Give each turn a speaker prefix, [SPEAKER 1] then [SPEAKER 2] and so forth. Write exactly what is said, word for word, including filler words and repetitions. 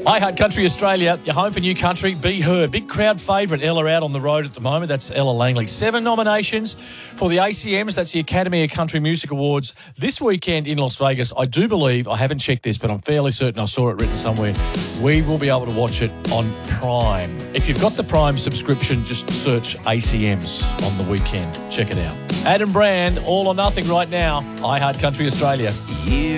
[SPEAKER 1] Hi, Heart Country Australia, your home for new country. Be Her. Big crowd favourite, Ella out on the road at the moment. That's Ella Langley. Seven nominations for the A C Ms. That's the Academy of Country Music Awards this weekend in Las Vegas. I do believe, I haven't checked this, but I'm fairly certain I saw it written somewhere, we will be able to watch it on Prime. If you've got the Prime subscription, just search A C Ms on the weekend. Check it out. Adam Brand, All or Nothing right now. I Heart Country Australia.
[SPEAKER 2] You